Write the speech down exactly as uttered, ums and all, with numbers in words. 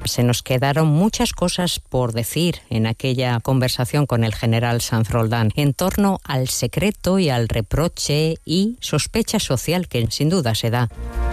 Se nos quedaron muchas cosas por decir en aquella conversación con el general Sanz Roldán en torno al secreto y al reproche y sospecha social que sin duda se da.